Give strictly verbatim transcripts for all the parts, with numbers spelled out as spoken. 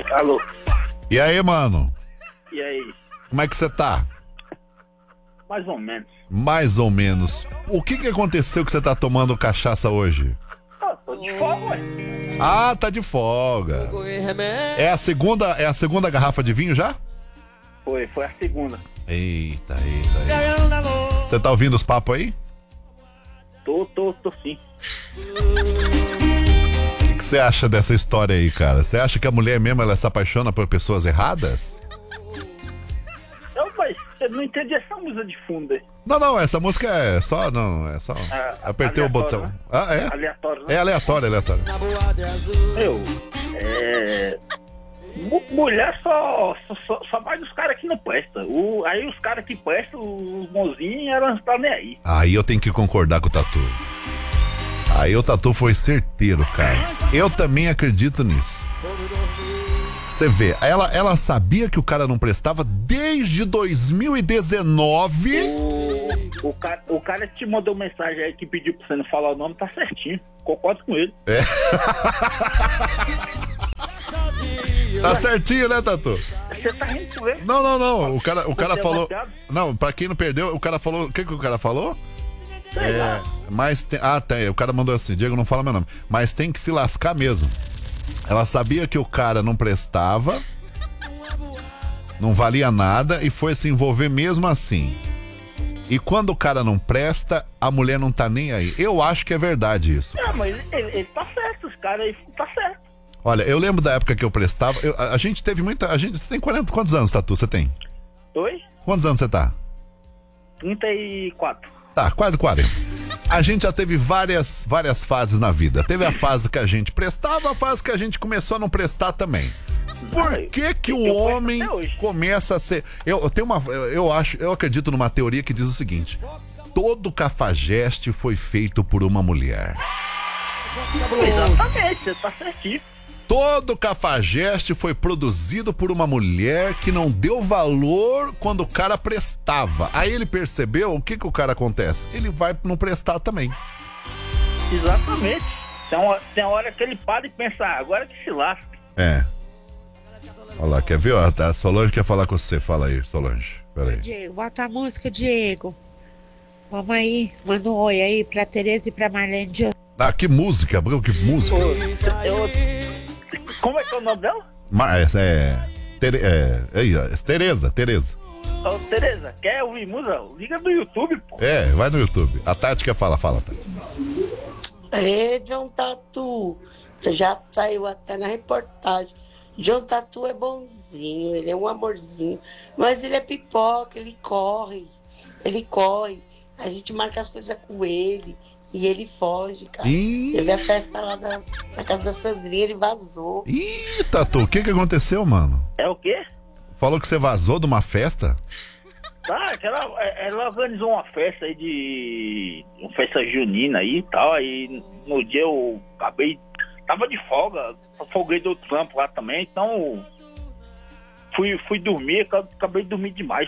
Alô. E aí, mano? E aí? Como é que você tá? Mais ou menos. Mais ou menos. O que que aconteceu que você tá tomando cachaça hoje? Ah, tô de folga, ué. Ah, tá de folga. É a segunda, é a segunda garrafa de vinho já? Foi, foi a segunda. Eita, eita, eita. Você tá ouvindo os papos aí? Tô, tô, tô sim. O que que você acha dessa história aí, cara? Você acha que a mulher mesmo ela se apaixona por pessoas erradas? Eu, mas, eu não entendi essa música de fundo aí. Não, não, essa música é só, não, é só. Ah, Apertei o botão. né? Ah, é? Aleatório, né? É aleatório, aleatório. Eu, é... mu- Mulher só, só, só, só vai dos caras que não prestam. O, aí os caras que prestam, os bonzinhos, elas não estão nem aí. Aí eu tenho que concordar com o Tatu. Aí o Tatu foi certeiro, cara. Eu também acredito nisso. Você vê, ela, ela sabia que o cara não prestava desde dois mil e dezenove. O, o, cara, o cara que te mandou mensagem aí que pediu pra você não falar o nome, tá certinho. Concordo com ele. É. Tá certinho, né, Tatu? Você tá rindo com ele? Não, não, não. O cara, o cara Você é falou. baseado? Não, pra quem não perdeu, o cara falou. O que, que o cara falou? Sei lá. Mas tem. Ah, tem. O cara mandou assim: Diego, não fala meu nome. Mas tem que se lascar mesmo. Ela sabia que o cara não prestava, não valia nada e foi se envolver mesmo assim. E quando o cara não presta, a mulher não tá nem aí. Eu acho que é verdade isso. Não, mas ele, ele tá certo, os caras aí tá certo. Olha, eu lembro da época que eu prestava. eu- a, a gente teve muita. A gente, você tem quarenta, quantos anos, Tatu? Você tem? Oi? Quantos anos você tá? trinta e quatro. Tá, quase quarenta. A gente já teve várias, várias fases na vida. Teve a fase que a gente prestava, a fase que a gente começou a não prestar também. Por que que o Eu presto homem até hoje. começa a ser... Eu, eu tenho uma... Eu, eu acho... Eu acredito numa teoria que diz o seguinte: todo cafajeste foi feito por uma mulher. Exatamente, você tá certinho. Todo cafajeste foi produzido por uma mulher que não deu valor quando o cara prestava. Aí ele percebeu, o que que o cara acontece? Ele vai não prestar também. Exatamente. Tem uma, tem uma hora que ele para e pensa, ah, agora que se lasca. É. Olha lá, quer ver? Ó, tá, a Solange quer falar com você. Fala aí, Solange. Pera aí. Diego, bota a música, Diego. Vamos aí, manda um oi aí pra Tereza e pra Marlene de... Ah, que música, bro, que música. Ô, eu- como é que é o nome dela? Mas é... Tere, é, aí, ó, Tereza, Tereza. Ô, Tereza, quer ouvir música? Liga no YouTube, pô. É, vai no YouTube. A Tati quer falar, fala, Tati. Ê, John Tatu, já saiu até na reportagem. John Tatu é bonzinho, ele é um amorzinho, mas ele é pipoca, ele corre, ele corre. A gente marca as coisas com ele e ele foge, cara. Ih. Teve a festa lá na, na casa da Sandrinha, ele vazou. Ih, Tatu, o que que aconteceu, mano? É o quê? Falou que você vazou de uma festa? Tá, que ela, ela organizou uma festa aí de... uma festa junina aí e tal, aí no dia eu acabei... Tava de folga, folguei do trampo lá também, então... Fui, fui dormir, acabei de dormir demais.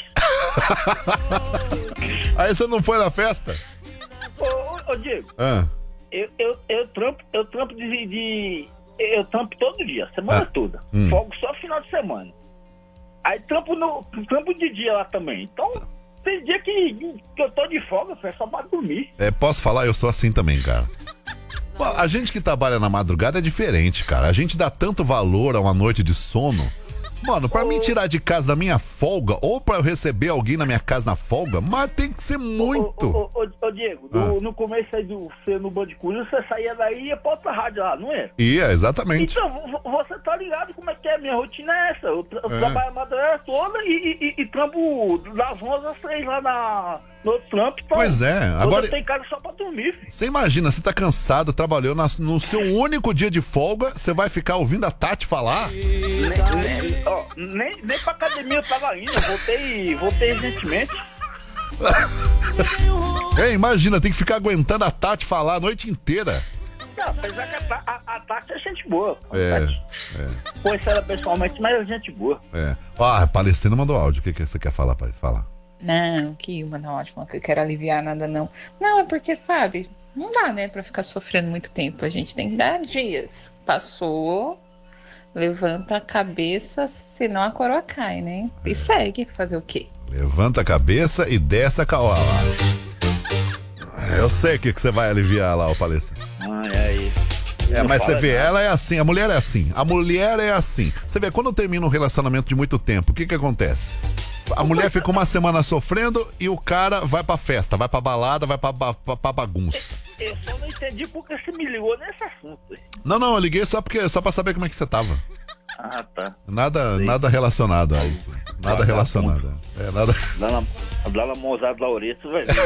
Aí você não foi na festa? Ô, ô, ô Diego, Ah, eu, eu, eu trampo, eu trampo de, de- eu trampo todo dia, semana Ah, toda. hum. Folgo só final de semana. Aí trampo no trampo de dia lá também. Então, tem dia que, que eu tô de folga, é só pra dormir. é, posso falar? Eu sou assim também, cara. Pô, a gente que trabalha na madrugada é diferente, cara. A gente dá tanto valor a uma noite de sono. Mano, pra mim tirar de casa da minha folga, ou pra eu receber alguém na minha casa na folga, mas tem que ser muito. Ô, ô, ô, ô, Diego, Ah. no, no começo aí do você no Band Coruja, você saía daí e ia pra outra rádio lá, não é? E é, exatamente. Então, vo- você tá ligado como é que é? Minha rotina é essa. Eu, tra eu É. trabalho a madrugada toda e, e, e, e trampo das onze às seis lá na, no outro trampo. Então, Pois é, agora- eu tenho casa só pra dormir, filho. Você imagina, você tá cansado, trabalhou na- no seu único dia de folga, você vai ficar ouvindo a Tati falar? Nem, nem, ó, nem, nem pra academia eu tava indo, eu voltei, voltei recentemente. É, imagina, tem que ficar aguentando a Tati falar a noite inteira. Não, apesar que a, Ta- a, a Tati é gente boa. A É, Tati, conheço ela pessoalmente, mas é gente boa. é. Ah, a Palestina mandou áudio, o que, que você quer falar, pai? Fala. Não, que uma não ótimo, que eu quero aliviar nada, não. Não, é porque, sabe, não dá, né, pra ficar sofrendo muito tempo. A gente tem que dar dias. Passou, Levanta a cabeça, senão a coroa cai, né? E segue, fazer o quê? Levanta a cabeça e desce a caola. Eu sei o que, que você vai aliviar lá, o palestrante. Ai, ai. É, Não mas você fala vê, nada. ela é assim, a mulher é assim. A mulher é assim. Você vê, quando termina um relacionamento de muito tempo, o que que acontece? A mulher fica uma semana sofrendo e o cara vai pra festa, vai pra balada, vai pra, ba- pra, pra bagunça. Eu só não entendi porque você me ligou nesse assunto. Não, não, eu liguei só, porque, só pra saber como é que você tava. Ah, tá. Nada, nada relacionado a isso. Nada Ah, relacionado. É, nada... Dá na, dá na mãozada da orelha, tu vai ver.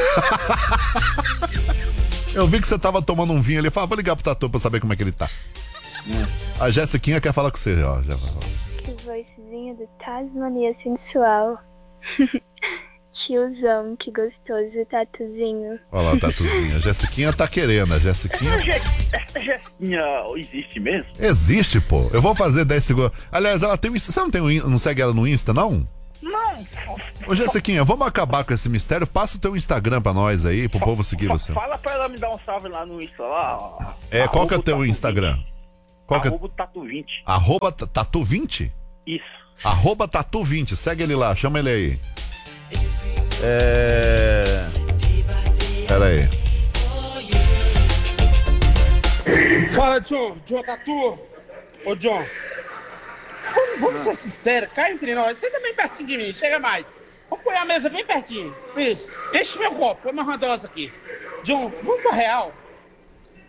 Eu vi que você tava tomando um vinho ali. Eu falei, vou ligar pro Tatu pra saber como é que ele tá. Hum. A Jessiquinha quer falar com você, ó. Já... Que vozinha do Tasmania sensual. Tiozão, que gostoso, tatuzinho. Olha lá o Tatuzinho. A Jessiquinha tá querendo. A Jessiquinha... Essa Je- essa Jefinha existe mesmo? Existe, pô. Eu vou fazer dez segundos. Aliás, ela tem um Insta. Você não, tem um... In- não segue ela no Insta, não? Não. Ô, Jessiquinha, vamos acabar com esse mistério. Passa o teu Instagram pra nós aí, pro povo seguir você. Fala pra ela me dar um salve lá no Insta lá. É, qual que é o Arroba teu Tatu Instagram? vinte. Qual que é? Arroba Tatu vinte. Arroba ta- Tatu vinte? Isso. Arroba Tatu vinte. Segue ele lá, chama ele aí. É... Pera aí. Fala, John. John Tatu. Ô, John. Vamos, vamos ser sinceros, cá entre nós. Senta bem pertinho de mim, chega mais. Vamos pôr a mesa bem pertinho. Isso. Enche meu copo, põe uma randosa aqui. John, vamos pra real.